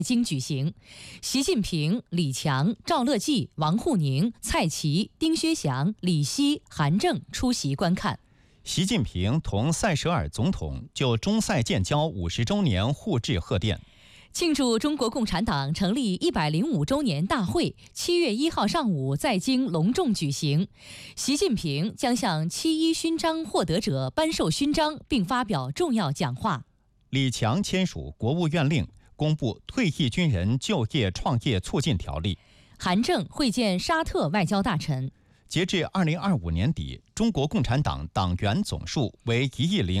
京举行，习近平、李强、赵乐际、王沪宁、蔡奇、丁薛祥、李希、韩正出席观看。 习近平同塞舌尔总统就中塞建交50周年互致贺电。 庆祝中国共产党成立105周年大会7月1号上午在京隆重举行，习近平将向7·1勋章获得者颁授勋章，并发表重要讲话。 李强签署国务院令，公布退役军人就业创业促进条例。 韩正会见沙特外交大臣。 截至2025年底，中国共产党党员总数为1.0亿